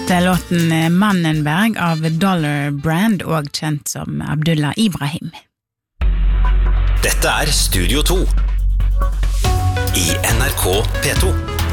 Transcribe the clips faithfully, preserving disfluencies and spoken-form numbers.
hørte låten Mannenberg av Dollar Brand, og kjent som Abdullah Ibrahim. Dette er Studio to i N R K P to.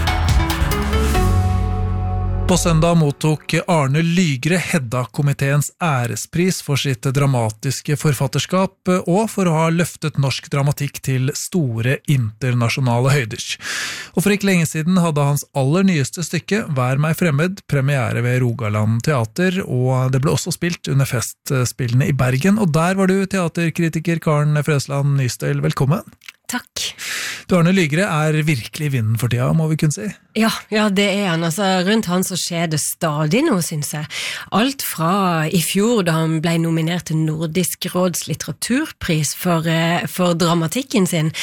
På søndag mottok Arne Lygre Hedda-komiteens ærespris for sitt dramatiske forfatterskap og for å ha løftet norsk dramatikk til store internasjonale høyder. Og for ikke lenge siden hadde hans aller nyeste stykke, Vær meg fremmed, premiere ved Rogaland Teater, og det ble også spilt under festspillene i Bergen, og der var du teaterkritiker Karen Frøsland Nystøyl, velkommen. Takk. Du, Arne Lygre er virkelig i vinden for tida, må vi kunne si. Ja, ja, det er han. Altså, rundt han så skjer det stadig noe, synes jeg. Alt fra i fjor, da han ble nominert til Nordisk råds litteraturpris for, for dramatikken sin.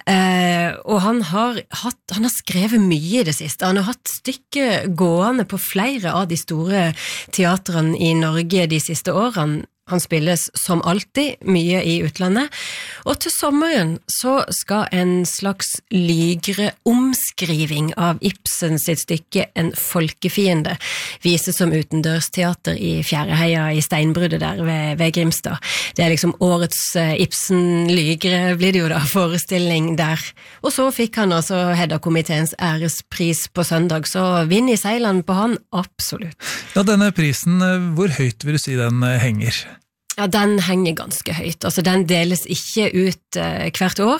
Eh, og han har, hatt, han har skrevet mye i det siste. Han har hatt stykke gående på flere av de store teatrene i Norge de siste årene. Han spilles som alltid mye i utlandet, og til sommeren så skal en slags Lygre omskriving av Ibsen sitt stykke En folkefiende vises som utendørsteater i Fjæreheia i Steinbruddet der ved, ved Grimstad. Det er liksom årets Ibsen Lygre blir det jo da forestilling der. Og så fikk han altså Hedda-komiteens ærespris på søndag, så vinn i seilene på han, absolutt. Ja, denne prisen, hvor høyt vil du si den henger? Ja, den henger ganske høyt. Altså, den deles ikke ut eh, hvert år,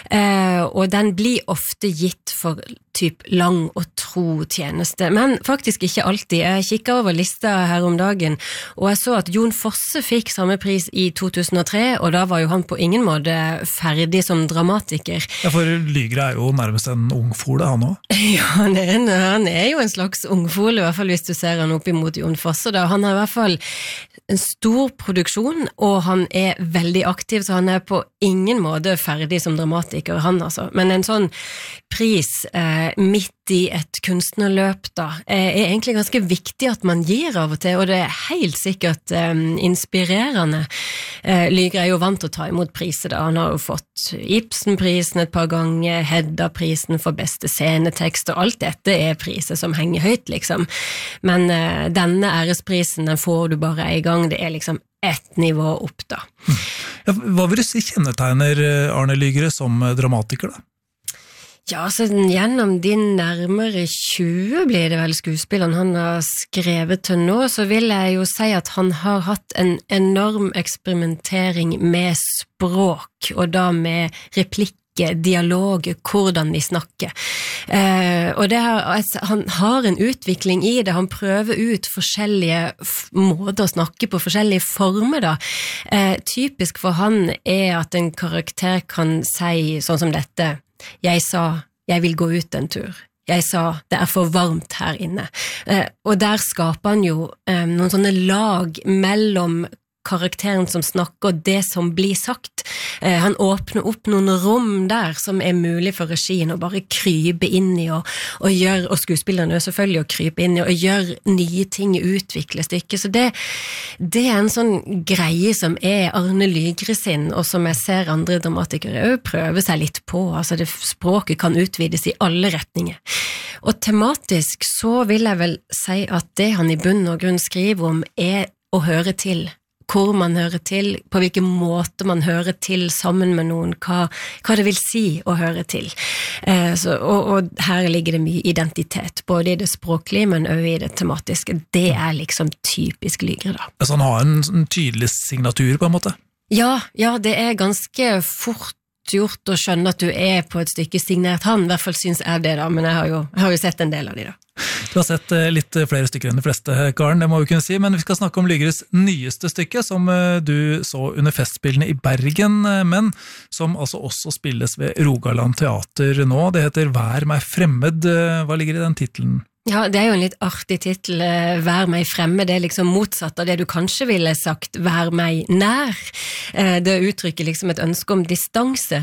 eh, og den blir ofte gitt for typ lang og tro tjeneste, men faktisk ikke alltid. Jeg kikket over lista her om dagen, og jeg så at Jon Fosse fikk samme pris i to tusen og tre, og da var jo han på ingen måte ferdig som dramatiker. Ja, for Lygre er jo nærmest en ungfole, han også. Ja, han er, en, han er jo en slags ungfole, i hvert fall hvis du ser han opp imot Jon Fosse. Da. Han har i hvert fall en stor produksjon, og han er veldig aktiv, så han er på ingen måte ferdig som dramatiker, han altså. Men en sånn pris eh, midt i et kunstnerløp da, eh, er egentlig ganske viktig at man gir av og til, og det er helt sikkert eh, inspirerende. Eh, Lygre er jo vant til å ta imot priser da. Han har jo fått Ibsen-prisen et par ganger, Hedda-prisen for beste scenetekst, og alt dette er priser som henger høyt, liksom. Men eh, denne æresprisen, den får du bare i gang. Det er liksom ett nivå opp da. Ja, hva vil du si kjennetegner Arne Lygre som dramatiker da? Ja, så gjennom de nærmere tjue blir det vel skuespilleren han har skrevet til nå, så vil jeg jo si at han har hatt en enorm eksperimentering med språk, og da med replikk, dialog, hvordan de snakker. Eh, og det her, han har en utvikling i det, han prøver ut forskjellige måter å snakke på, forskjellige former da. Eh, typisk for han er at en karakter kan si sånn som dette: jeg sa, jeg vil gå ut en tur. Jeg sa, det er for varmt her inne. Eh, og der skaper han jo eh, noen sånne lag mellom karakteren som snakker og det som blir sagt. Eh, han åpner opp noen rom der som er mulig for regien å bare krype inn i og, og gjøre, og skuespillerne er selvfølgelig å krype inn i og gjøre nye ting, utvikle stykker. Så det, det er en sånn greie som er Arne Lygre sin, og som jeg ser andre dramatikere også prøve seg litt på. Altså det, språket kan utvides i alle retninger. Og tematisk så vil jeg vel si at det han i bunn og grunn skriver om er å høre til. Hvor man hører til, på hvilken måte man hører til sammen med noen, hva, hva det vil si å høre til. Eh, så, og, og her ligger det mye identitet, både i det språklige, men også i det tematiske. Det er liksom typisk Lygre da. Altså han har en, en tydelig signatur på en måte? Ja, ja, det er ganske fort gjort å skjønne at du er på et stykke signert han, i hvert fall synes jeg det da, men jeg har jo, jeg har jo sett en del av de da. Du har sett litt flere stykker enn de fleste, Karen, det må vi kunne si, men vi skal snakke om Lygres nyeste stykke, som du så under festspillene i Bergen, men som altså også spilles ved Rogaland Teater nå. Det heter Vær meg fremmed. Hva ligger i den titlen? Ja, det er jo en litt artig titel, Vær meg fremme, det er liksom motsatt av det du kanskje ville sagt, Vær meg nær. Det uttrykker liksom et ønske om distanse.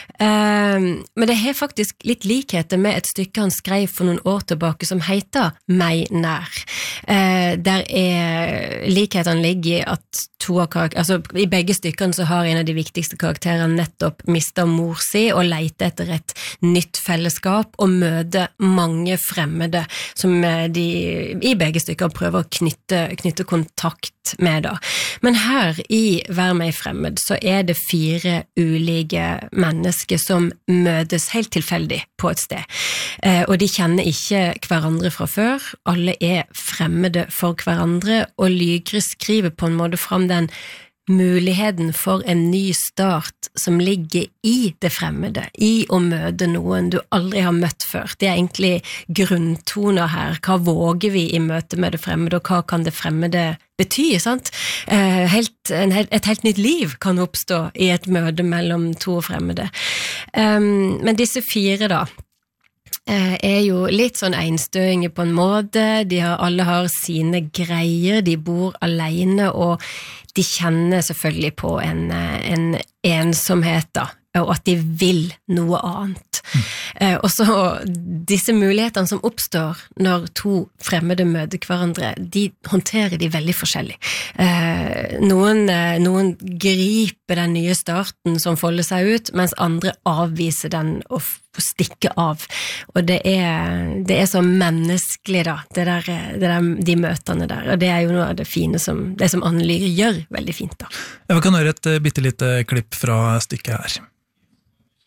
Men det har faktisk litt likheter med et stykke han skrev for noen år tilbake som heter Meg nær. Eh, der er likheten ligger i at to av karakter, altså i begge stykkene så har en av de viktigste karakterene nettopp mistet mor si og leter etter et nytt fellesskap og møter mange fremmede som de i begge stykker prøver å knytte, knytte kontakt med da. Men her i Vær meg fremmed så er det fire ulike mennesker som møtes helt tilfeldig på et sted. Eh, og de kjenner ikke hverandre fra før, alle er fremmede for hverandre, og Lygre skriver på en måte fram den muligheten for en ny start som ligger i det fremmede, i å møte noen du aldri har møtt før. Det er egentlig grunntoner her. Hva våger vi i møte med det fremmede, og hva kan det fremmede bety, sant? Eh, helt, en, et helt nytt liv kan oppstå i et møte mellom to fremmede. Um, men disse fire da, er jo litt sånn enstøinger på en måte, de har, alle har sine greier, de bor alene, og de kjenner selvfølgelig på en, en ensomhet da, og at de vil noe annet. Mm. Eh, og så disse mulighetene som oppstår når to fremmede møter hverandre, de håndterer de veldig forskjellig. Eh, noen, noen griper den nye starten som folder seg ut, mens andre avviser den og stikker av. Og det er, det er så menneskelig da, det der, det der, de møtene der. Og det er jo noe av det fine som, det som Anne Lygre gjør veldig fint da. Jeg kan høre et bittelite klipp fra stykket her.